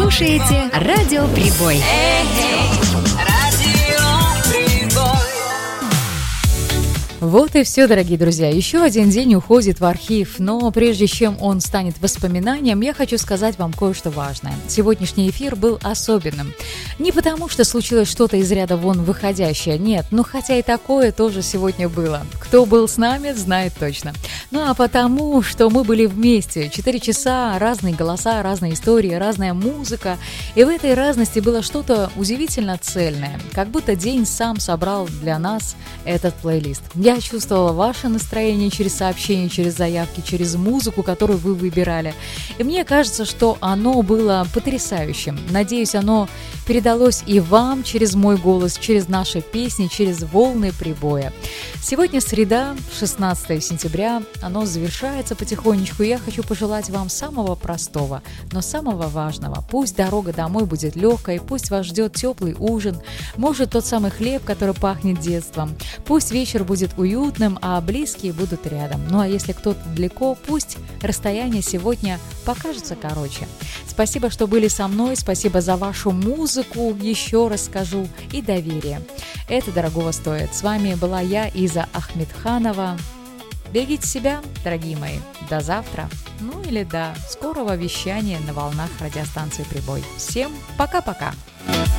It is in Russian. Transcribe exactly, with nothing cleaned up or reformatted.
слушаете Радио Прибой. Вот и все, дорогие друзья. Еще один день уходит в архив, но прежде чем он станет воспоминанием, я хочу сказать вам кое-что важное. Сегодняшний эфир был особенным. Не потому, что случилось что-то из ряда вон выходящее, нет, ну хотя и такое тоже сегодня было. Кто был с нами, знает точно. Ну а потому, что мы были вместе. Четыре часа, разные голоса, разные истории, разная музыка. И в этой разности было что-то удивительно цельное. Как будто день сам собрал для нас этот плейлист. Я чувствовала ваше настроение через сообщения, через заявки, через музыку, которую вы выбирали. И мне кажется, что оно было потрясающим. Надеюсь, оно передалось и вам через мой голос, через наши песни, через волны прибоя. Сегодня среда, шестнадцатое сентября. Оно завершается потихонечку. И я хочу пожелать вам самого простого, но самого важного. Пусть дорога домой будет легкой, пусть вас ждет теплый ужин, может тот самый хлеб, который пахнет детством. Пусть вечер будет уютным, а близкие будут рядом. Ну а если кто-то далеко, пусть расстояние сегодня покажется короче. Спасибо, что были со мной, спасибо за вашу музыку, еще раз скажу, и доверие. Это дорогого стоит. С вами была я, Иза Ахмедханова. Берегите себя, дорогие мои. До завтра. Ну или до скорого вещания на волнах радиостанции «Прибой». Всем пока-пока.